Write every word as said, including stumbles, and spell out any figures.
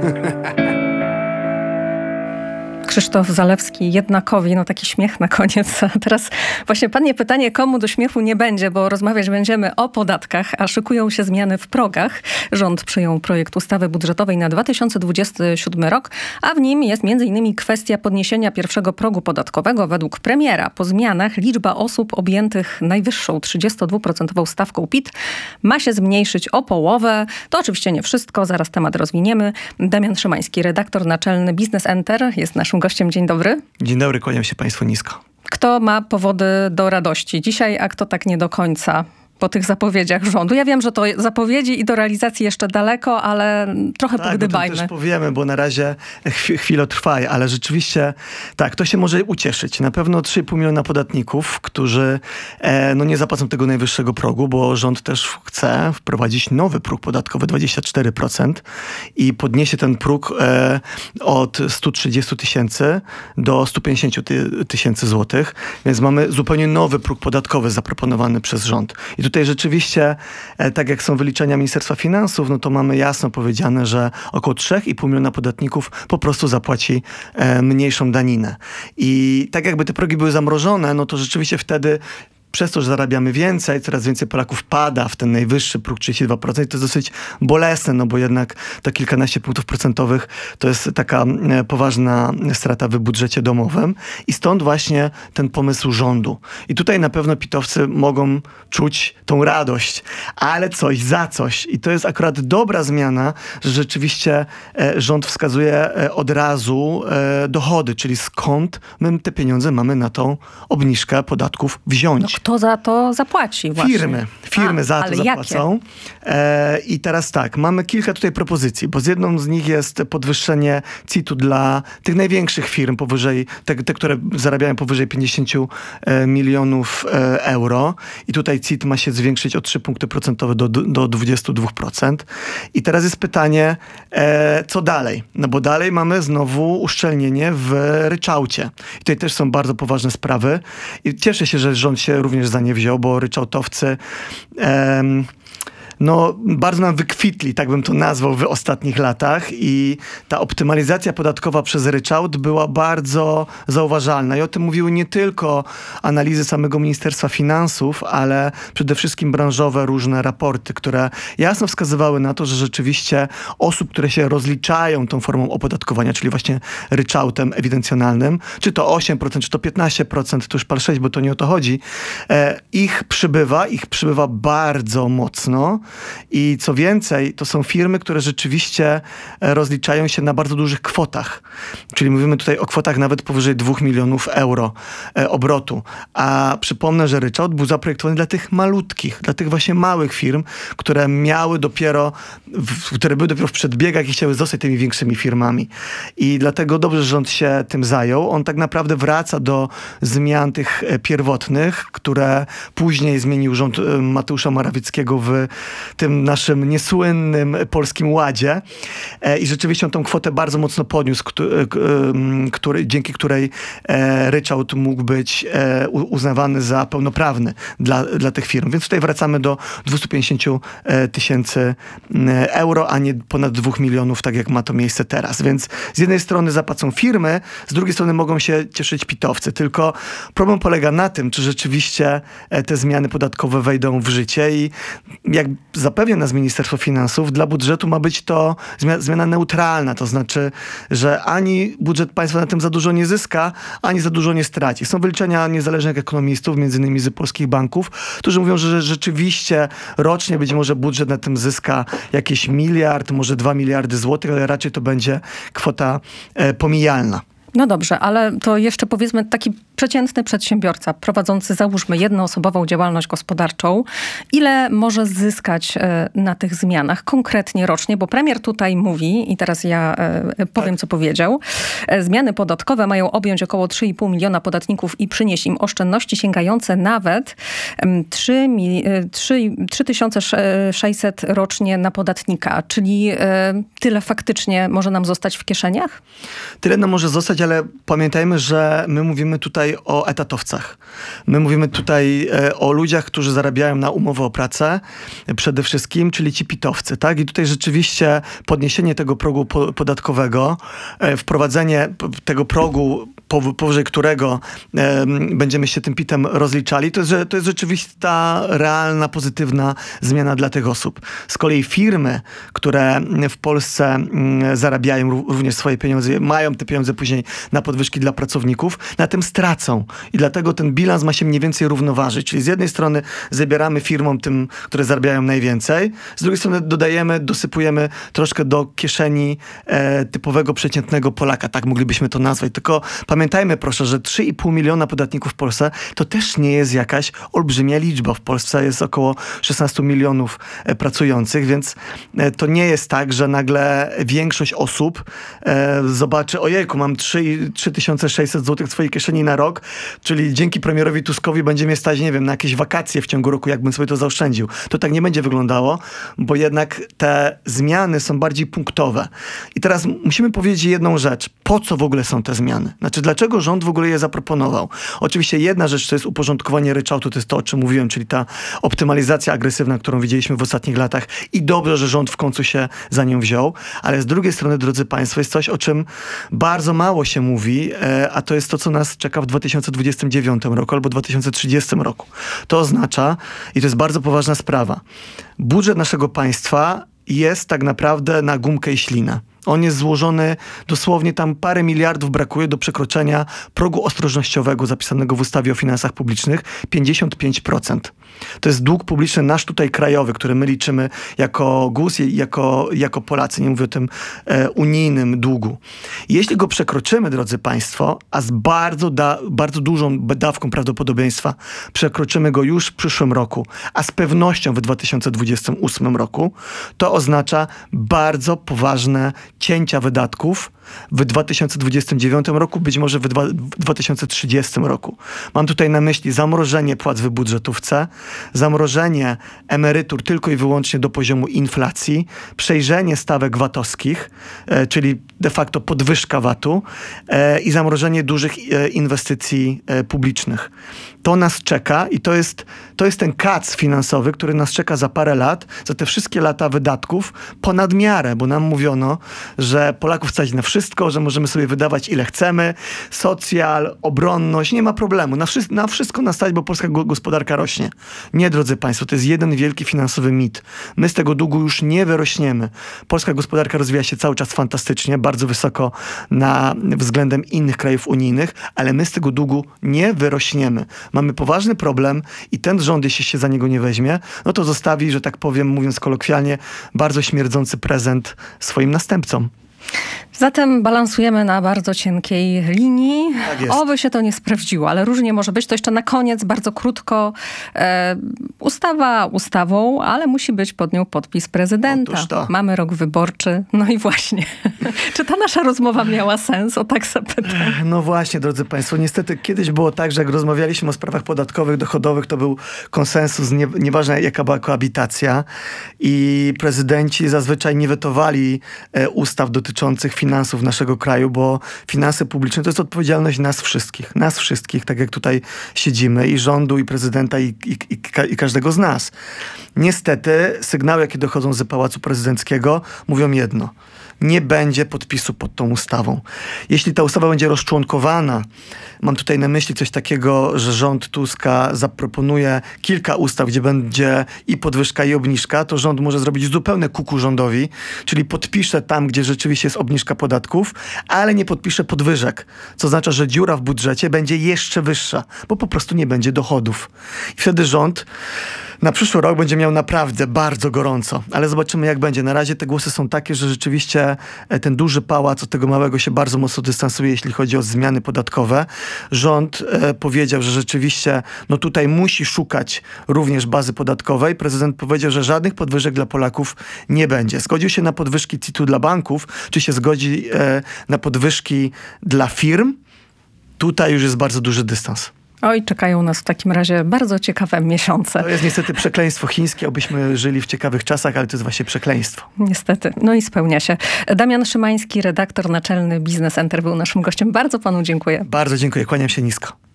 Krzysztof Zalewski, jednakowi, no taki śmiech na koniec. A teraz właśnie padnie pytanie, komu do śmiechu nie będzie, bo rozmawiać będziemy o podatkach, a szykują się zmiany w progach. Rząd przyjął projekt ustawy budżetowej na dwa tysiące dwudziesty siódmy rok, a w nim jest między innymi kwestia podniesienia pierwszego progu podatkowego. Według premiera po zmianach liczba osób objętych najwyższą trzydziestodwuprocentową stawką P I T ma się zmniejszyć o połowę. To oczywiście nie wszystko, zaraz temat rozwiniemy. Damian Szymański, redaktor naczelny Business Enter, jest naszym gościem. Dzień dobry. Dzień dobry, kłaniam się Państwu nisko. Kto ma powody do radości dzisiaj, a kto tak nie do końca po tych zapowiedziach rządu? Ja wiem, że to zapowiedzi i do realizacji jeszcze daleko, ale trochę tak, pogdybajmy. Tak, też powiemy, bo na razie chw- chwilę trwa, ale rzeczywiście tak, to się może ucieszyć. Na pewno trzy i pół miliona podatników, którzy e, no nie zapłacą tego najwyższego progu, bo rząd też chce wprowadzić nowy próg podatkowy dwadzieścia cztery procent i podniesie ten próg e, od stu trzydziestu tysięcy do stu pięćdziesięciu tysięcy złotych, więc mamy zupełnie nowy próg podatkowy zaproponowany przez rząd. I tutaj rzeczywiście, e, tak jak są wyliczenia Ministerstwa Finansów, no to mamy jasno powiedziane, że około trzy i pół miliona podatników po prostu zapłaci e, mniejszą daninę. I tak jakby te progi były zamrożone, no to rzeczywiście wtedy przez to, że zarabiamy więcej, coraz więcej Polaków pada w ten najwyższy próg trzydzieści dwa procent. To jest dosyć bolesne, no bo jednak to kilkanaście punktów procentowych to jest taka e, poważna strata w budżecie domowym. I stąd właśnie ten pomysł rządu. I tutaj na pewno pitowcy mogą czuć tą radość, ale coś za coś. I to jest akurat dobra zmiana, że rzeczywiście e, rząd wskazuje e, od razu e, dochody, czyli skąd my te pieniądze mamy na tą obniżkę podatków wziąć. No, kto za to zapłaci właśnie? Firmy. Firmy A, za to zapłacą. E, I teraz tak, mamy kilka tutaj propozycji, bo z jedną z nich jest podwyższenie C I T-u dla tych największych firm powyżej, te, te które zarabiają powyżej pięćdziesięciu milionów euro. I tutaj C I T ma się zwiększyć o trzy punkty procentowe do, do dwudziestu dwóch procent. I teraz jest pytanie, e, co dalej? No bo dalej mamy znowu uszczelnienie w ryczałcie. I tutaj też są bardzo poważne sprawy. I cieszę się, że rząd się również za nie wziął, bo ryczałtowcy em, no, bardzo nam wykwitli, tak bym to nazwał, w ostatnich latach i ta optymalizacja podatkowa przez ryczałt była bardzo zauważalna. I o tym mówiły nie tylko analizy samego Ministerstwa Finansów, ale przede wszystkim branżowe różne raporty, które jasno wskazywały na to, że rzeczywiście osób, które się rozliczają tą formą opodatkowania, czyli właśnie ryczałtem ewidencjonalnym, czy to osiem procent, czy to piętnaście procent, to już pal sześć, bo to nie o to chodzi, e, ich przybywa, ich przybywa bardzo mocno. I co więcej, to są firmy, które rzeczywiście rozliczają się na bardzo dużych kwotach. Czyli mówimy tutaj o kwotach nawet powyżej dwóch milionów euro e, obrotu. A przypomnę, że ryczałt był zaprojektowany dla tych malutkich, dla tych właśnie małych firm, które miały dopiero, w, które były dopiero w przedbiegach i chciały zostać tymi większymi firmami. I dlatego dobrze, że rząd się tym zajął. On tak naprawdę wraca do zmian tych pierwotnych, które później zmienił rząd Mateusza Morawieckiego w tym naszym niesłynnym Polskim Ładzie. E, I rzeczywiście on tą kwotę bardzo mocno podniósł, który, który, dzięki której e, ryczałt mógł być e, uznawany za pełnoprawny dla, dla tych firm. Więc tutaj wracamy do dwustu pięćdziesięciu tysięcy euro, a nie ponad dwóch milionów, tak jak ma to miejsce teraz. Więc z jednej strony zapłacą firmy, z drugiej strony mogą się cieszyć pitowcy. Tylko problem polega na tym, czy rzeczywiście te zmiany podatkowe wejdą w życie i jak zapewnia nas Ministerstwo Finansów, dla budżetu ma być to zmiana, zmiana neutralna, to znaczy, że ani budżet państwa na tym za dużo nie zyska, ani za dużo nie straci. Są wyliczenia niezależnych ekonomistów, między innymi z polskich banków, którzy mówią, że rzeczywiście rocznie być może budżet na tym zyska jakieś miliard, może dwa miliardy złotych, ale raczej to będzie kwota e, pomijalna. No dobrze, ale to jeszcze powiedzmy taki przeciętny przedsiębiorca prowadzący, załóżmy, jednoosobową działalność gospodarczą, ile może zyskać na tych zmianach konkretnie rocznie? Bo premier tutaj mówi, i teraz ja powiem, tak. co powiedział, zmiany podatkowe mają objąć około trzy i pół miliona podatników i przynieść im oszczędności sięgające nawet trzy tysiące sześćset rocznie na podatnika. Czyli tyle faktycznie może nam zostać w kieszeniach? Tyle nam może zostać, ale pamiętajmy, że my mówimy tutaj o etatowcach. My mówimy tutaj e, o ludziach, którzy zarabiają na umowę o pracę e, przede wszystkim, czyli ci pitowcy, tak? I tutaj rzeczywiście podniesienie tego progu po, podatkowego, e, wprowadzenie p- tego progu, powyżej którego e, będziemy się tym pitem rozliczali, to jest, że, to jest rzeczywista, realna, pozytywna zmiana dla tych osób. Z kolei firmy, które w Polsce m, zarabiają również swoje pieniądze, mają te pieniądze później na podwyżki dla pracowników, na tym stracą. I dlatego ten bilans ma się mniej więcej równoważyć. Czyli z jednej strony zabieramy firmom tym, które zarabiają najwięcej, z drugiej strony dodajemy, dosypujemy troszkę do kieszeni e, typowego, przeciętnego Polaka. Tak moglibyśmy to nazwać. Tylko pamiętajmy proszę, że trzy i pół miliona podatników w Polsce to też nie jest jakaś olbrzymia liczba. W Polsce jest około szesnaście milionów e, pracujących, więc e, to nie jest tak, że nagle większość osób e, zobaczy, ojejku, mam trzy tysiące sześćset złotych w swojej kieszeni na rok, czyli dzięki premierowi Tuskowi będzie mnie stać, nie wiem, na jakieś wakacje w ciągu roku, jakbym sobie to zaoszczędził. To tak nie będzie wyglądało, bo jednak te zmiany są bardziej punktowe. I teraz musimy powiedzieć jedną rzecz. Po co w ogóle są te zmiany? Znaczy, dlaczego rząd w ogóle je zaproponował? Oczywiście jedna rzecz to jest uporządkowanie ryczałtu, to jest to, o czym mówiłem, czyli ta optymalizacja agresywna, którą widzieliśmy w ostatnich latach i dobrze, że rząd w końcu się za nią wziął, ale z drugiej strony, drodzy państwo, jest coś, o czym bardzo mało się mówi, a to jest to, co nas czeka w dwa tysiące dwudziestym dziewiątym roku albo dwa tysiące trzydziestym roku. To oznacza, i to jest bardzo poważna sprawa, budżet naszego państwa jest tak naprawdę na gumkę i ślinę. On jest złożony, dosłownie tam parę miliardów brakuje do przekroczenia progu ostrożnościowego zapisanego w ustawie o finansach publicznych, pięćdziesiąt pięć procent. To jest dług publiczny nasz tutaj krajowy, który my liczymy jako G U S i jako, jako Polacy. Nie mówię o tym e, unijnym długu. Jeśli go przekroczymy, drodzy państwo, a z bardzo, da, bardzo dużą dawką prawdopodobieństwa przekroczymy go już w przyszłym roku, a z pewnością w dwa tysiące dwudziestym ósmym roku, to oznacza bardzo poważne cięcia wydatków w dwa tysiące dwudziestym dziewiątym roku, być może w dwa tysiące trzydziestym roku. Mam tutaj na myśli zamrożenie płac w budżetówce, zamrożenie emerytur tylko i wyłącznie do poziomu inflacji, przejrzenie stawek vatowskich, e, czyli de facto podwyżka vatu e, i zamrożenie dużych e, inwestycji e, publicznych. To nas czeka i to jest, to jest ten kac finansowy, który nas czeka za parę lat, za te wszystkie lata wydatków ponad miarę, bo nam mówiono, że Polaków stać na wszystko, że możemy sobie wydawać ile chcemy, socjal, obronność, nie ma problemu. Na, wszy- na wszystko nas stać, bo polska go- gospodarka rośnie. Nie, drodzy państwo, to jest jeden wielki finansowy mit. My z tego długu już nie wyrośniemy. Polska gospodarka rozwija się cały czas fantastycznie, bardzo wysoko na, względem innych krajów unijnych, ale my z tego długu nie wyrośniemy. Mamy poważny problem i ten rząd, jeśli się za niego nie weźmie, no to zostawi, że tak powiem, mówiąc kolokwialnie, bardzo śmierdzący prezent swoim następcom. Zatem balansujemy na bardzo cienkiej linii. Tak jest. Oby się to nie sprawdziło, ale różnie może być. To jeszcze na koniec, bardzo krótko. E, ustawa ustawą, ale musi być pod nią podpis prezydenta. Otóż to. Mamy rok wyborczy. No i właśnie. Czy ta nasza rozmowa miała sens? O tak zapytam. No właśnie, drodzy państwo, niestety kiedyś było tak, że jak rozmawialiśmy o sprawach podatkowych, dochodowych, to był konsensus, nie, nieważne jaka była koabitacja i prezydenci zazwyczaj nie wetowali e, ustaw dotyczących finansów naszego kraju, bo finanse publiczne to jest odpowiedzialność nas wszystkich. Nas wszystkich, tak jak tutaj siedzimy, i rządu, i prezydenta, i, i, i, i każdego z nas. Niestety sygnały, jakie dochodzą z Pałacu Prezydenckiego, mówią jedno. Nie będzie podpisu pod tą ustawą. Jeśli ta ustawa będzie rozczłonkowana, mam tutaj na myśli coś takiego, że rząd Tuska zaproponuje kilka ustaw, gdzie będzie i podwyżka, i obniżka, to rząd może zrobić zupełne kuku rządowi, czyli podpisze tam, gdzie rzeczywiście jest obniżka podatków, ale nie podpisze podwyżek, co oznacza, że dziura w budżecie będzie jeszcze wyższa, bo po prostu nie będzie dochodów. I wtedy rząd na przyszły rok będzie miał naprawdę bardzo gorąco, ale zobaczymy, jak będzie. Na razie te głosy są takie, że rzeczywiście ten duży pałac od tego małego się bardzo mocno dystansuje, jeśli chodzi o zmiany podatkowe. Rząd e, powiedział, że rzeczywiście no tutaj musi szukać również bazy podatkowej. Prezydent powiedział, że żadnych podwyżek dla Polaków nie będzie. Zgodził się na podwyżki C I T-u dla banków, czy się zgodzi e, na podwyżki dla firm? Tutaj już jest bardzo duży dystans. Oj, czekają nas w takim razie bardzo ciekawe miesiące. To jest niestety przekleństwo chińskie, abyśmy żyli w ciekawych czasach, ale to jest właśnie przekleństwo. Niestety. No i spełnia się. Damian Szymański, redaktor naczelny Biznes Enter był naszym gościem. Bardzo panu dziękuję. Bardzo dziękuję, kłaniam się nisko.